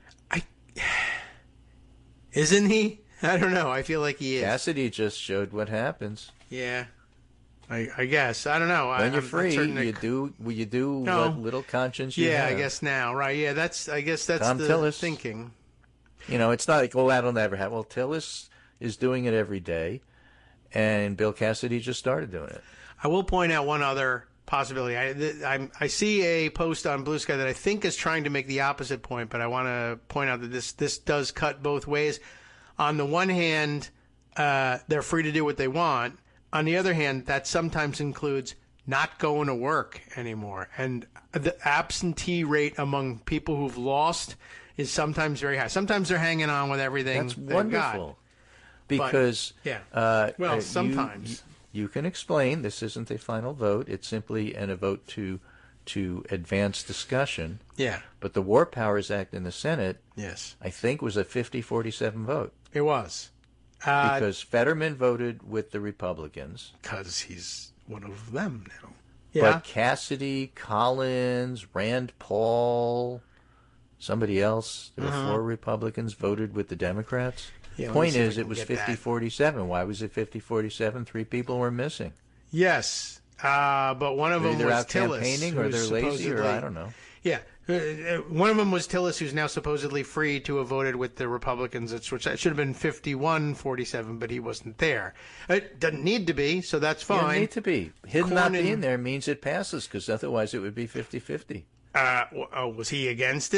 Isn't he? I don't know. I feel like he is. Cassidy just showed what happens. Yeah. I guess. I don't know. When you're free, you do what little conscience you have. Yeah, I guess now. Right, yeah, I guess that's Tom the Tillis. thinking. It's not like, that'll never happen. Well, Tillis is doing it every day, and Bill Cassidy just started doing it. I will point out one other possibility. I see a post on Blue Sky that I think is trying to make the opposite point, but I want to point out that this does cut both ways. On the one hand, they're free to do what they want. On the other hand, that sometimes includes not going to work anymore. And the absentee rate among people who've lost is sometimes very high. Sometimes they're hanging on with everything. That's wonderful. Because sometimes. You can explain this isn't a final vote. It's simply a vote to advance discussion. Yeah. But the War Powers Act in the Senate, I think, was a 50-47 vote. It was. Because Fetterman voted with the Republicans. Because he's one of them now. Yeah. But Cassidy, Collins, Rand Paul, somebody else, there were 4 Republicans voted with the Democrats. Yeah, Point is, it was 50-47. Why was it 50-47? 3 people were missing. Yes. But one of them was out Tillis. Campaigning, or they're lazy, or I don't know. Yeah. One of them was Tillis, who's now supposedly free to have voted with the Republicans, which should have been 51-47, but he wasn't there. It doesn't need to be, so that's fine. It doesn't need to be. Him not being there means it passes, because otherwise it would be 50-50. Was he against it?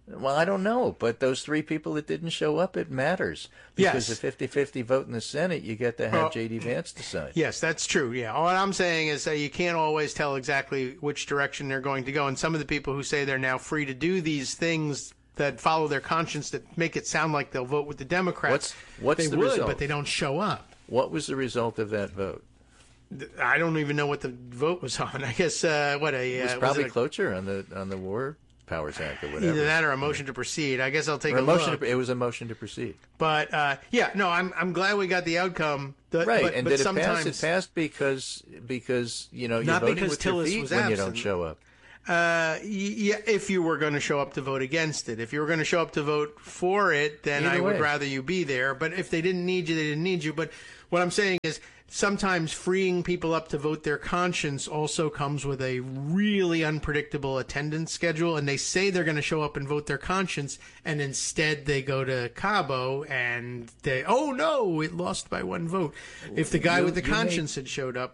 Well, I don't know, but those 3 people that didn't show up, it matters. Because Yes. a 50-50 vote in the Senate, you get to have J.D. Vance decide. Yes, that's true. Yeah. What I'm saying is that you can't always tell exactly which direction they're going to go. And some of the people who say they're now free to do these things that follow their conscience that make it sound like they'll vote with the Democrats, What's they the would, result? but they don't show up. What was the result of that vote? I don't even know what the vote was on. I guess It was probably cloture on the War Powers Act or whatever. Either that or a motion to proceed. I guess I'll take a motion. look. It was a motion to proceed. But I'm glad we got the outcome. Right, but and did it sometimes, pass? It passed because you're Not voting because with your Tillis feet was when you absent. don't show up. If you were going to show up to vote against it. If you were going to show up to vote for it, then Either I would way. rather you be there. But if they didn't need you, they didn't need you. But what I'm saying is sometimes freeing people up to vote their conscience also comes with a really unpredictable attendance schedule. And they say they're going to show up and vote their conscience, and instead they go to Cabo and oh no, it lost by 1 vote. If the guy with the conscience had showed up,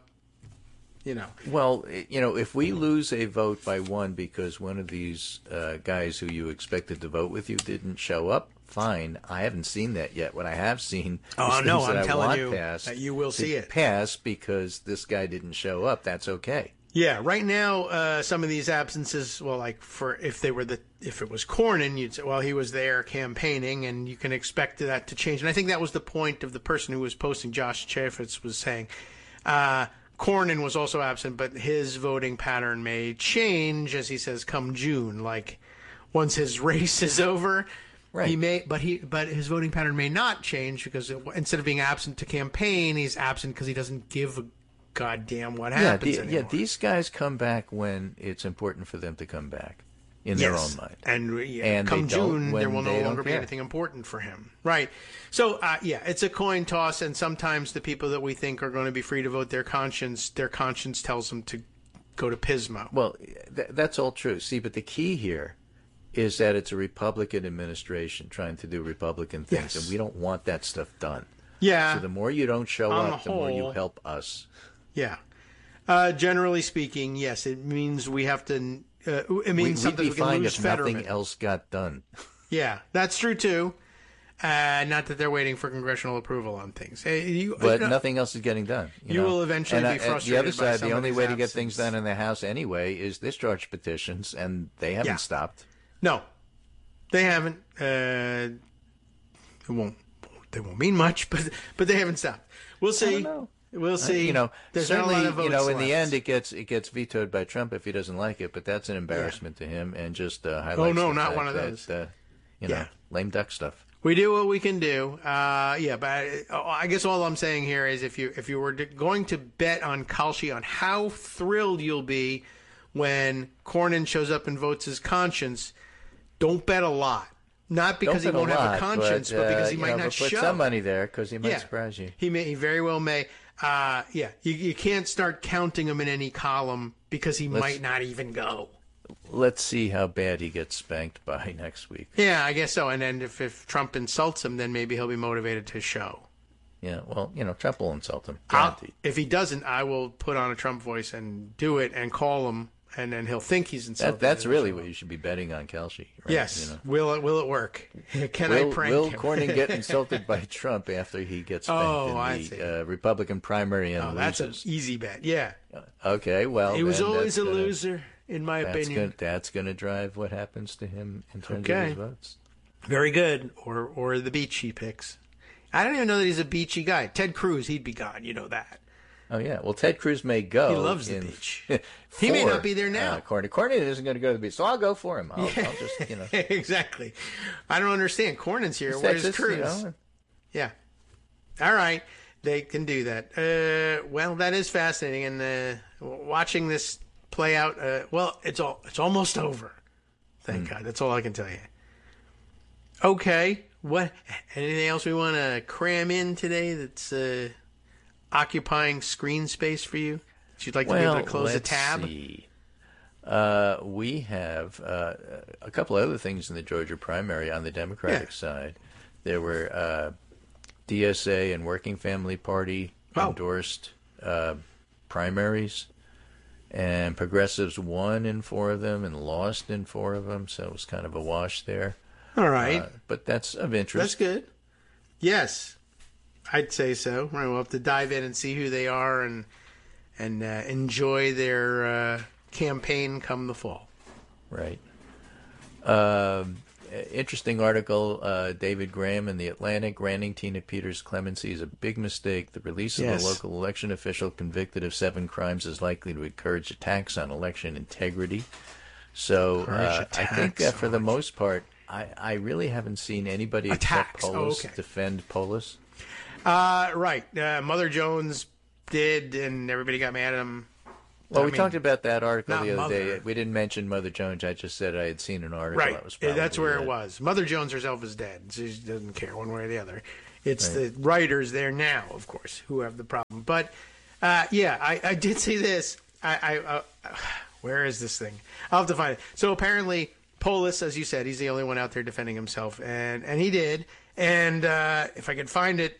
Well, if we lose a vote by 1 because one of these guys who you expected to vote with you didn't show up, fine. I haven't seen that yet. What I have seen is no, things that I'm I telling want you passed that you will to see it. pass because this guy didn't show up. That's okay. Yeah, right now, some of these absences, well, like if it was Cornyn, you'd say, well, he was there campaigning, and you can expect that to change. And I think that was the point of the person who was posting. Josh Chaffetz was saying, Cornyn was also absent, but his voting pattern may change, as he says, come June. Like once his race is over, right? He may, but his voting pattern may not change because instead of being absent to campaign, he's absent because he doesn't give a goddamn what happens anymore. These guys come back when it's important for them to come back in their own mind. And come June, there will no longer be care. anything important for him. Right. So, it's a coin toss, and sometimes the people that we think are going to be free to vote their conscience tells them to go to Pismo. Well, that's all true. See, but the key here is that it's a Republican administration trying to do Republican things, and we don't want that stuff done. Yeah. So the more you don't show On up, the the more you whole, help us. Yeah. Generally speaking, yes, it means we have to. It means we'd something be we can fine lose if Fetterman. nothing else got done. Yeah, that's true too. Not that they're waiting for congressional approval on things. But nothing else is getting done. You will eventually be frustrated. The other by side, the only somebody's way to get absence. things done in the House anyway is discharge petitions, and they haven't stopped. No, they haven't. They won't mean much, but they haven't stopped. We'll see. I don't know. We'll see. There's certainly, not a lot of votes in the left. end, it gets vetoed by Trump if he doesn't like it. But that's an embarrassment to him, and just highlights. Oh no, the not fact one of that, those. Lame duck stuff. We do what we can do. But I guess all I'm saying here is if you were going to bet on Kalshi on how thrilled you'll be when Cornyn shows up and votes his conscience, don't bet a lot. Not because he won't have a conscience, but because he might not show. Put some money there because he might surprise you. He very well may. You can't start counting him in any column because he might not even go. Let's see how bad he gets spanked by next week. Yeah, I guess so. And then if Trump insults him, then maybe he'll be motivated to show. Yeah, well, Trump will insult him. Guaranteed. If he doesn't, I will put on a Trump voice and do it and call him, and then he'll think he's insulted. That's really what you should be betting on, Kalshi. Right? Yes. Will it work? I prank will him? Cornyn get insulted by Trump after he gets spanked in the Republican primary and loses? That's an easy bet. Yeah. Okay, well, he was always a loser, in my opinion. That's going to drive what happens to him in terms of his votes. Very good. Or the beach he picks. I don't even know that he's a beachy guy. Ted Cruz, he'd be gone. You know that. Oh, yeah. Well, Ted Cruz may go. He loves the beach. He may not be there now. Cornyn isn't going to go to the beach, so I'll go for him. I'll just, Exactly. I don't understand. Cornyn's here. Where's Texas, Cruz? Yeah. All right. They can do that. Well, that is fascinating. And watching this play out, it's almost over. Thank God. That's all I can tell you. Okay. What? Anything else we want to cram in today that's occupying screen space for you? That you'd like to be able to close a tab? See. We have a couple other things in the Georgia primary on the Democratic side. There were DSA and Working Family Party endorsed primaries, And progressives won in 4 of them and lost in 4 of them, so it was kind of a wash there. All right. But that's of interest. That's good. Yes, I'd say so. Right, we'll have to dive in and see who they are and enjoy their campaign come the fall. Right. Interesting article, David Graham in The Atlantic. Granting Tina Peters clemency is a big mistake. The release of a local election official convicted of 7 crimes is likely to encourage attacks on election integrity. So I think for the most part, I really haven't seen anybody except Polis defend Polis. Right. Mother Jones did, and everybody got mad at him. Well, we talked about that article the other day. We didn't mention Mother Jones. I just said I had seen an article. Right. That was probably that's where it was. Mother Jones herself is dead. She doesn't care one way or the other. It's the writers there now, of course, who have the problem. But, I did see this. Where is this thing? I'll have to find it. So apparently, Polis, as you said, he's the only one out there defending himself, and he did. And if I could find it,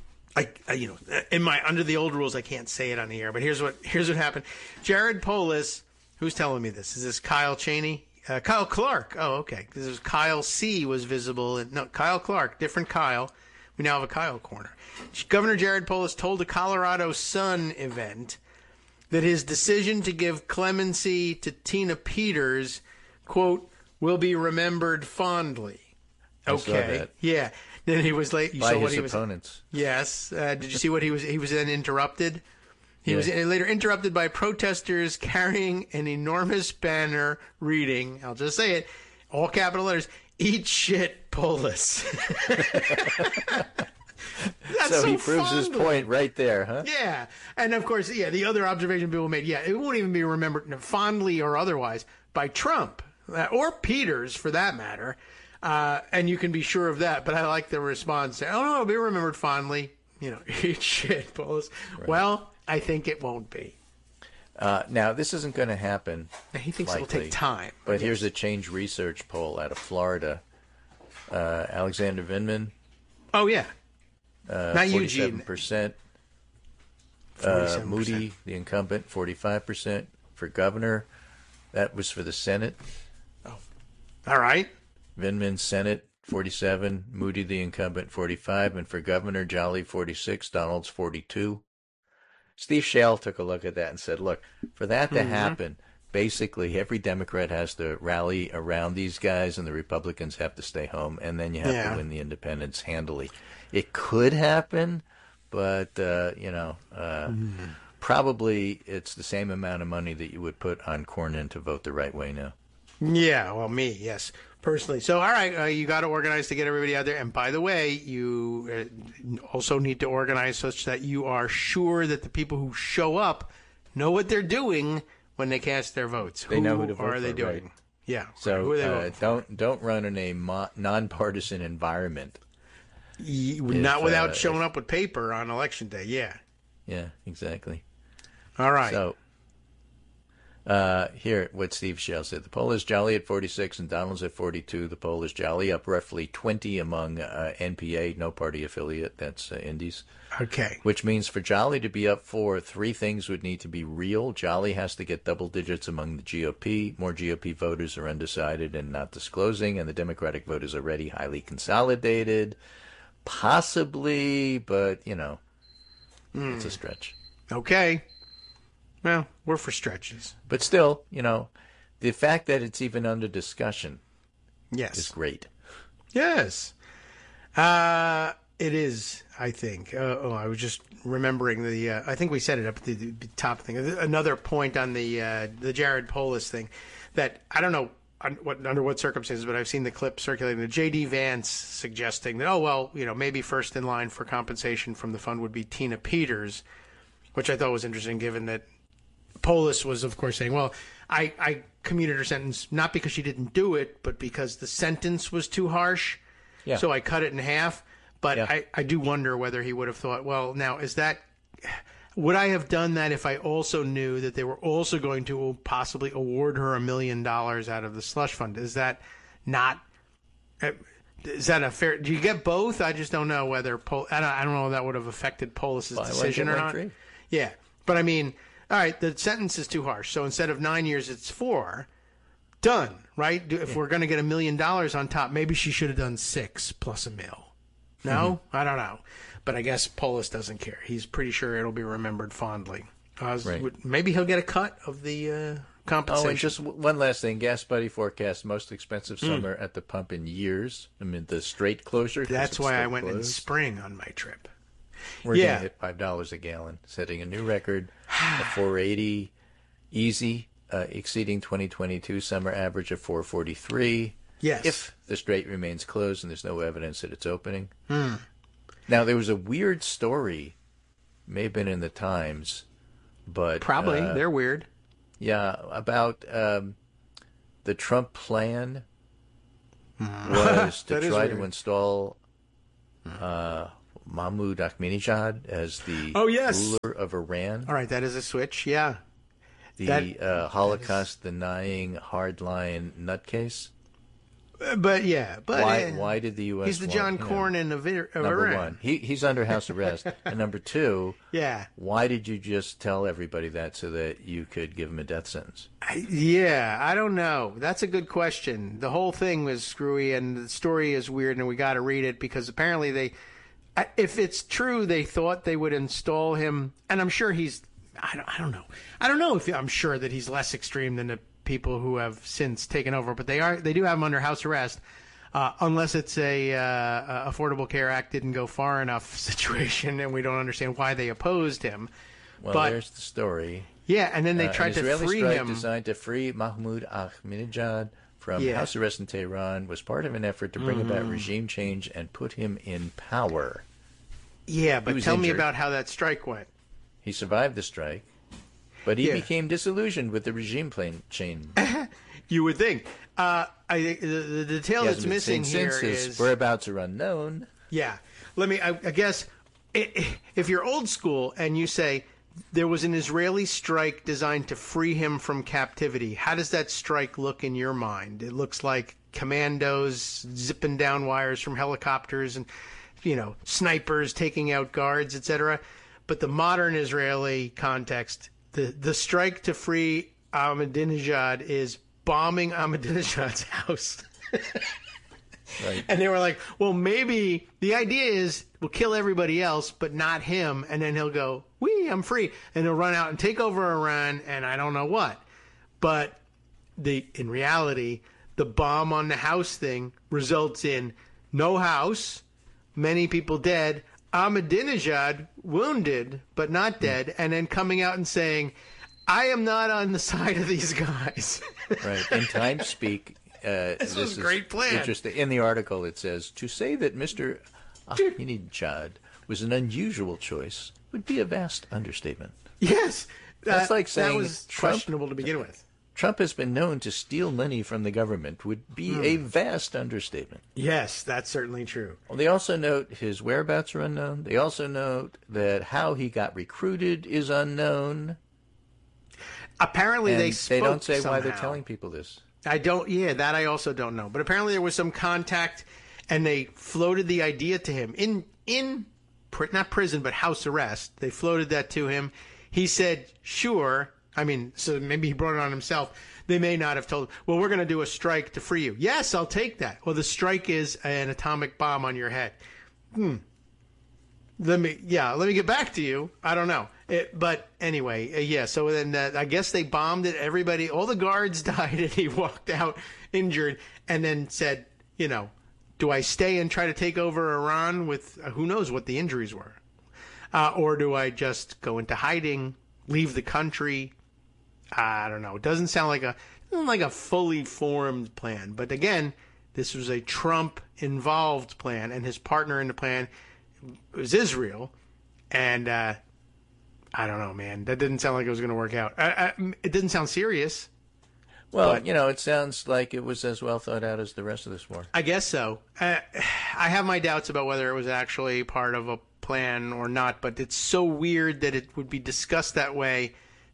under the old rules, I can't say it on the air. But here's what happened. Jared Polis, who's telling me this? Is this Kyle Cheney? Kyle Clark. Oh, okay. This is Kyle C. was visible. No, Kyle Clark, different Kyle. We now have a Kyle corner. Governor Jared Polis told a Colorado Sun event that his decision to give clemency to Tina Peters, quote, will be remembered fondly. Okay. Yeah. Then he was late. You by saw what his he was. Opponents. Yes. Did you see what he was? He was then interrupted. He was later interrupted by protesters carrying an enormous banner reading, I'll just say it, all capital letters, "Eat shit, Polis." So he proves his point right there, huh? Yeah. And of course, the other observation people made, it won't even be remembered fondly or otherwise by Trump or Peters for that matter. And you can be sure of that. But I like the response. Oh, no, it'll be remembered fondly. Eat shit, Polis. Right. Well, I think it won't be. Now, this isn't going to happen. He thinks it'll take time. But here's a Change Research poll out of Florida. Alexander Vindman. Oh, yeah. Not Eugene. 47%. Moody, the incumbent, 45%. For governor, that was for the Senate. Oh, all right. Vindman, Senate, 47. Moody, the incumbent, 45. And for governor, Jolly, 46. Donald's 42. Steve Shale took a look at that and said, look, for that to happen, basically every Democrat has to rally around these guys and the Republicans have to stay home, and then you have to win the independents handily. It could happen, but, probably it's the same amount of money that you would put on Cornyn to vote the right way now. Yeah, well, yes, personally. So, all right, you got to organize to get everybody out there. And by the way, you also need to organize such that you are sure that the people who show up know what they're doing when they cast their votes. They know who to vote for. Are they doing? Right. Yeah. So who are they voting for? Don't run in a nonpartisan environment. Not without showing up with paper on election day. Yeah. Yeah, exactly. All right. So. Here, what Steve Shale said. The poll is Jolly at 46 and Donald's at 42. The poll is Jolly up roughly 20 among NPA, no party affiliate. That's Indies. Okay. Which means for Jolly to be up 4, 3 things would need to be real. Jolly has to get double digits among the GOP. More GOP voters are undecided and not disclosing, and the Democratic vote is already highly consolidated. Possibly, but, it's a stretch. Okay. Well, we're for stretches. But still, the fact that it's even under discussion is great. Yes. It is, I think. I was just remembering I think we set it up at the top thing. Another point on the Jared Polis thing that I don't know under what circumstances, but I've seen the clip circulating. The J.D. Vance suggesting that, maybe first in line for compensation from the fund would be Tina Peters, which I thought was interesting given that Polis was, of course, saying, well, I commuted her sentence not because she didn't do it, but because the sentence was too harsh. Yeah. So I cut it in half. But I do wonder whether he would have thought, well, now, would I have done that if I also knew that they were also going to possibly award her $1 million out of the slush fund? Is that not... Is that a fair... Do you get both? I just don't know whether... I don't know if that would have affected Polis's decision or not. Free. Yeah. But, I mean... all right, the sentence is too harsh. So instead of 9 years, it's 4. Done, right? If we're going to get $1 million on top, maybe she should have done 6 plus $1 million. No? I don't know. But I guess Polis doesn't care. He's pretty sure it'll be remembered fondly. Maybe he'll get a cut of the compensation. Oh, and just one last thing. Gas Buddy forecast most expensive summer at the pump in years amid the Strait closure. That's why I went in spring on my trip. We're going to hit $5 a gallon, setting a new record of $4.80 easy, exceeding 2022 summer average of $4.43. Yes. If the Strait remains closed and there's no evidence that it's opening. Now, there was a weird story, may have been in the Times, but... Probably. They're weird. Yeah, about the Trump plan was to try to install Mahmoud Ahmadinejad as the ruler of Iran. All right, that is a switch, yeah. The Holocaust-denying hardline nutcase. But why did the U.S. He's the John Cornyn of number Iran. One, he's under house arrest, and number two, why did you just tell everybody that so that you could give him a death sentence? I don't know. That's a good question. The whole thing was screwy, and the story is weird, and we got to read it because apparently if it's true, they thought they would install him, and I'm sure he's. I don't know. I don't know if I'm sure that he's less extreme than the people who have since taken over, but they do have him under house arrest, unless it's a Affordable Care Act didn't go far enough situation, and we don't understand why they opposed him. Well, there's the story. Yeah, and then they tried to free Israeli him. strike designed to free Mahmoud Ahmadinejad from house arrest in Tehran was part of an effort to bring about regime change and put him in power. Yeah, but tell me about how that strike went. He survived the strike. But he became disillusioned with the regime change. You would think. The detail that's missing here is his whereabouts are unknown. Yeah. I guess if you're old school and you say there was an Israeli strike designed to free him from captivity, how does that strike look in your mind? It looks like commandos zipping down wires from helicopters and, snipers taking out guards, etc. But the modern Israeli context, the strike to free Ahmadinejad is bombing Ahmadinejad's house. Right. And they were like, well, maybe the idea is we'll kill everybody else, but not him. And then he'll go, I'm free. And he'll run out and take over Iran and I don't know what. But in reality, the bomb on the house thing results in no house, many people dead, Ahmadinejad wounded but not dead, and then coming out and saying, I am not on the side of these guys. Right. In time speak, this was a great plan. Interesting. In the article, it says, to say that Mr. Ahmadinejad was an unusual choice would be a vast understatement. Yes. That's like saying that was questionable to begin with. Trump has been known to steal money from the government would be a vast understatement. Yes, that's certainly true. Well, they also note his whereabouts are unknown. They also note that how he got recruited is unknown. Apparently and they don't say somehow. Why they're telling people this. That I also don't know. But apparently there was some contact, and they floated the idea to him in not prison, but house arrest. They floated that to him. He said, sure. I mean, so maybe he brought it on himself. They may not have told him, well, we're going to do a strike to free you. Yes, I'll take that. Well, the strike is an atomic bomb on your head. Let me get back to you. I don't know. But anyway, so then I guess they bombed it. Everybody, all the guards died, and he walked out injured and then said, do I stay and try to take over Iran with who knows what the injuries were? Or do I just go into hiding, leave the country? I don't know. It doesn't sound like a fully formed plan. But again, this was a Trump-involved plan, and his partner in the plan was Israel. And I don't know, man. That didn't sound like it was going to work out. It didn't sound serious. Well, it sounds like it was as well thought out as the rest of this war. I guess so. I have my doubts about whether it was actually part of a plan or not, but it's so weird that it would be discussed that way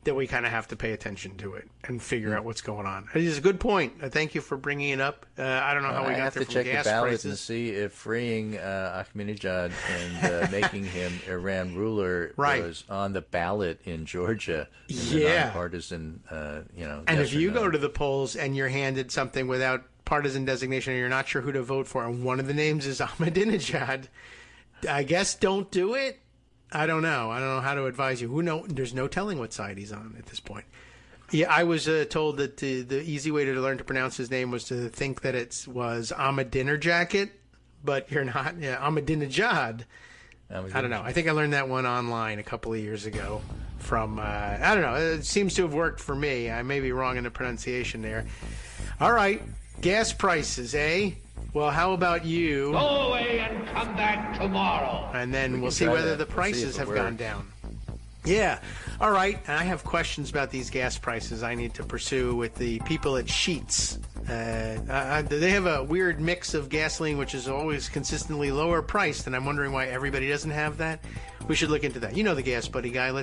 that we kind of have to pay attention to it and figure out what's going on. It is a good point. Thank you for bringing it up. I don't know how we got there from gas prices. I have to check the ballot and see if freeing Ahmadinejad and making him Iran ruler was on the ballot in Georgia. In the nonpartisan, And if you go to the polls and you're handed something without partisan designation and you're not sure who to vote for, and one of the names is Ahmadinejad, I guess don't do it. I don't know how to advise you. There's no telling what side he's on at this point. Yeah, I was told that the easy way to learn to pronounce his name was to think that it was Ahmadinejad, but you're not. Yeah, Ahmadinejad. I don't know. I think I learned that one online a couple of years ago from, I don't know. It seems to have worked for me. I may be wrong in the pronunciation there. All right. Gas prices, eh? Well, how about you? Go away and come back tomorrow. And then we'll see whether the prices have gone down. Yeah. All right. And I have questions about these gas prices I need to pursue with the people at Sheetz. They have a weird mix of gasoline, which is always consistently lower priced, and I'm wondering why everybody doesn't have that. We should look into that. You know the Gas Buddy guy.